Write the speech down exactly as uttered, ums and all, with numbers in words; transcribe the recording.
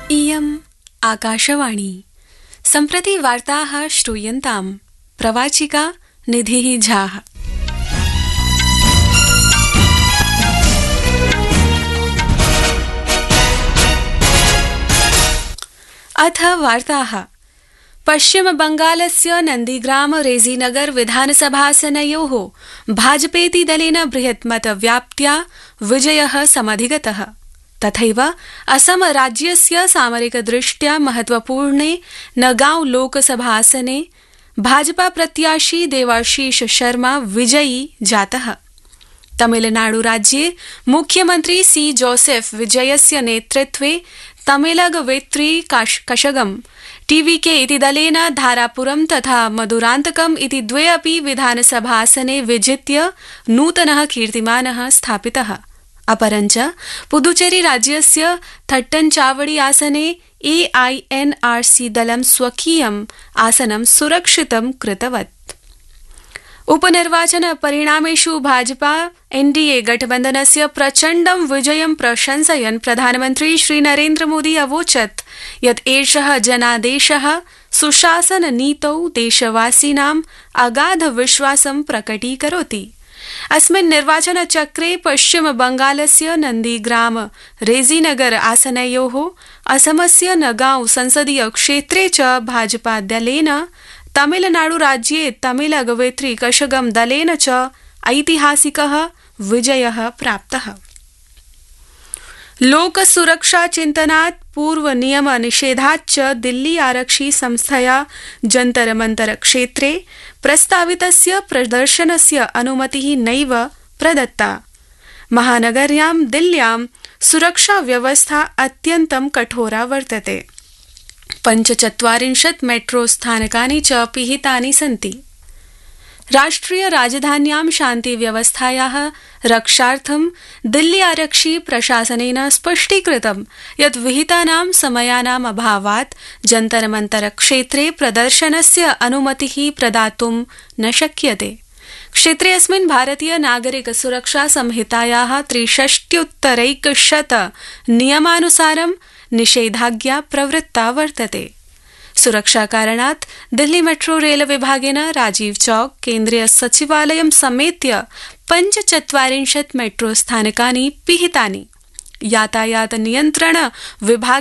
इयम् आकाशवाणी सम्प्रति वार्ताः श्रूयन्ताम् प्रवाचिका निधिः झाः। अथ वार्ताः। पश्चिम बंगालस्य नंदीग्राम रेजीनगर विधानसभासनयोः भाजपेति दलेन बृहत्मतव्याप्त्या विजयः समधिगतः। तथैव असम राज्यस्य सामरिकदृष्ट्या महत्वपूर्णे नगांव लोकसभासने भाजपा प्रत्याशी देवाशीष शर्मा विजयी जातः। तमिलनाडु राज्ये मुख्यमंत्री सी जोसेफ विजयस्य नेतृत्वे तमिलग वेत्री कषगम टीवीके इति दलेन धारापुरम तथा मधुरान्तकम इति द्वे अपि विधानसभासने विजित्य नूतनः कीर्तिमानः स्थापितः। अपरञ्च पुदुचेरी राज्यस्य थट्टनचावड़ी आसने एआईएनआरसी दलं स्वकीयम् आसनं सुरक्षितं कृतवत्। उपनिर्वाचन परिणामेषु भाजपा एनडीए गठबन्धनस्य प्रचण्डं विजयं प्रशंसयन् प्रधानमन्त्री श्री नरेन्द्र मोदी अवोचत् यत् एषः जनादेशः सुशासन नीतौ देशवासिनाम् अगाध विश्वासं प्रकटीकरोति। अस्मिन् निर्वाचन चक्रे पश्चिम बंगालस्य नंदीग्राम रेजीनगर आसनयोः असमस्य नगांव संसदीय क्षेत्रे च भाजपा दलेन तमिलनाडु राज्ये तमिलग वेत्री कषगम दलेन च ऐतिहासिकः विजयः प्राप्तः। लोक सुरक्षा चिन्तनात् पूर्व नियम निषेधाच्च दिल्ली आरक्षी संस्थया जन्तर मंतर क्षेत्रे प्रस्तावितस्य प्रदर्शनस्य अनुमतिः नैव प्रदत्ता। महानगर्यां दिल्ल्यां सुरक्षा व्यवस्था अत्यन्तं कठोरा वर्तते। पञ्चचत्वारिंशत् मेट्रो स्थानकानि च पिहितानि सन्ति। राष्ट्रिय राजधान्यां शान्ति व्यवस्थायाः रक्षार्थं दिल्ली आरक्षी प्रशासनेन स्पष्टीकृतं यत् विहितानां समयानाम् अभावात् जन्तर मंतर क्षेत्रे प्रदर्शनस्य अनुमतिः प्रदातुं न शक्यते। क्षेत्रे अस्मिन् भारतीय नागरिक सुरक्षा संहितायाः त्रिषष्ट्युत्तरैकशत नियमानुसारं निषेधाज्ञा प्रवृत्ता वर्तते। सुरक्षाकारणात् दिल्ली मेट्रो रेल विभागेन राजीव चौक केन्द्रीय सचिवालयं समेत्य पञ्चचत्वारिंशत् मेट्रो स्थानकानि पिहितानि। यातायात नियन्त्रण विभाग